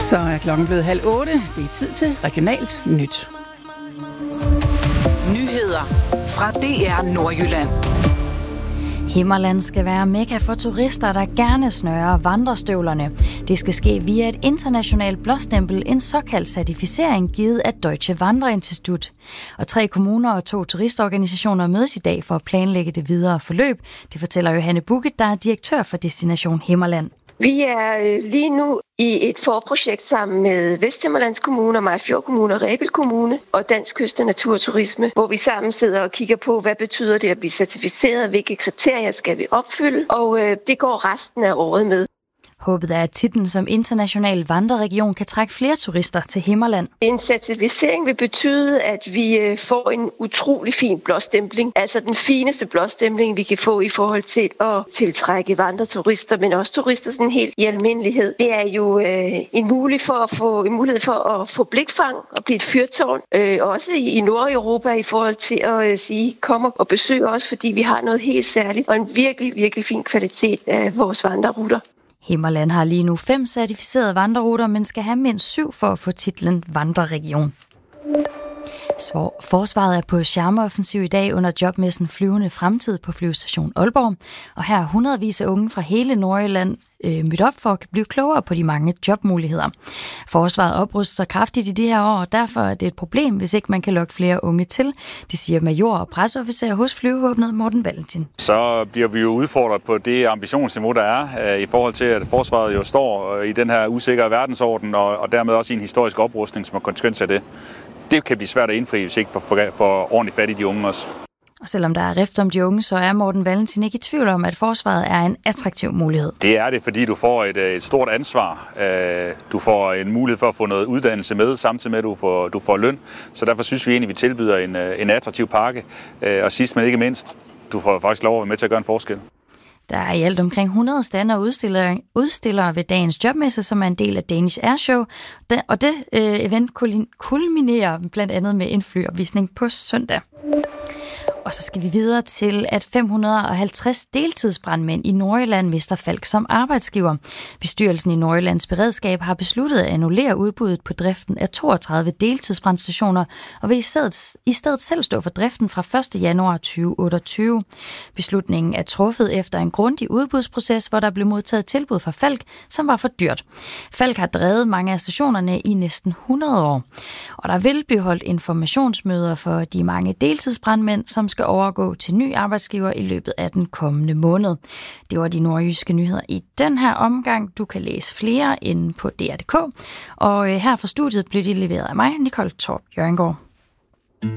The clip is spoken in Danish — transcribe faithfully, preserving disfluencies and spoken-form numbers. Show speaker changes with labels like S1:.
S1: Så er klokken blevet halv otte. Det er tid til Regionalt Nyt.
S2: Nyheder fra D R Nordjylland.
S3: Himmerland skal være mekka for turister, der gerne snører vandrestøvlerne. Det skal ske via et internationalt blåstempel, en såkaldt certificering givet af Deutsche Wanderinstitut. Og tre kommuner og to turistorganisationer mødes i dag for at planlægge det videre forløb. Det fortæller Johanne Bukket, der er direktør for Destination Himmerland.
S4: Vi er lige nu i et forprojekt sammen med Vesthimmerlands Kommune, Mariagerfjord Kommune og Rebild Kommune og Dansk Kyst- og Naturturisme, hvor vi sammen sidder og kigger på, hvad betyder det at blive certificeret, hvilke kriterier skal vi opfylde, og øh, det går resten af året med.
S3: Håbet er, at titlen som international vandreregion kan trække flere turister til Himmerland.
S4: En certificering vil betyde, at vi får en utrolig fin blåstempling. Altså den fineste blåstempling, vi kan få i forhold til at tiltrække vandreturister, men også turister sådan helt i almindelighed. Det er jo øh, en, mulighed for at få, en mulighed for at få blikfang og blive et fyrtårn. Øh, også i, i Nordeuropa i forhold til at øh, sige, kom og besøg os, fordi vi har noget helt særligt og en virkelig, virkelig fin kvalitet af vores vandreruter.
S3: Himmerland har lige nu fem certificerede vandreruter, men skal have mindst syv for at få titlen vandreregion. Forsvaret er på charmeoffensiv i dag under jobmessen Flyvende Fremtid på Flyvestation Aalborg, og her er hundredvis af unge fra hele Nordjylland øh, mødt op for at blive klogere på de mange jobmuligheder. Forsvaret opruster kraftigt i de her år, og derfor er det et problem, hvis ikke man kan lokke flere unge til. Det siger major og presseofficer hos Flyvevåbnet Morten Valentin.
S5: Så bliver vi jo udfordret på det ambitionsniveau, der er i forhold til, at forsvaret jo står i den her usikre verdensorden, og, og dermed også i en historisk oprustning, som er konsekvens af det. Det kan blive svært at indfri, hvis ikke for, for, for ordentligt fat i de unge også.
S3: Og selvom der er rift om de unge, så er Morten Valentin ikke i tvivl om, at forsvaret er en attraktiv mulighed.
S5: Det er det, fordi du får et, et stort ansvar. Du får en mulighed for at få noget uddannelse med, samtidig med at du får, du får løn. Så derfor synes vi egentlig, at vi tilbyder en, en attraktiv pakke. Og sidst men ikke mindst, du får faktisk lov at være med til at gøre en forskel.
S3: Der er i alt omkring hundrede stander og udstillere, udstillere ved dagens jobmesse, som er en del af Danish Airshow. Og det øh, event kulminerer blandt andet med en flyopvisning på søndag. Og så skal vi videre til, at fem hundrede og halvtreds deltidsbrandmænd i Nordjylland mister Falck som arbejdsgiver. Bestyrelsen i Nordjyllands Beredskab har besluttet at annullere udbuddet på driften af toogtredive deltidsbrandstationer, og vil i stedet, i stedet selv stå for driften fra første januar to tusind og otteogtyve. Beslutningen er truffet efter en grundig udbudsproces, hvor der blev modtaget tilbud fra Falck, som var for dyrt. Falck har drevet mange af stationerne i næsten hundrede år, og der vil blive holdt informationsmøder for de mange deltidsbrandmænd, som skal overgå til ny arbejdsgiver i løbet af den kommende måned. Det var de nordjyske nyheder i den her omgang. Du kan læse flere inde på D R punktum d k. Og her fra studiet blev de leveret af mig, Nicole Torp Jørgengaard.